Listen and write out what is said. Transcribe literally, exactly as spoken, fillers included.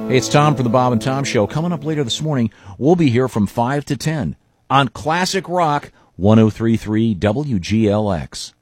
Hey, it's Tom for the Bob and Tom Show. Coming up later this morning, we'll be here from five to ten on Classic Rock one oh three point three W G L X.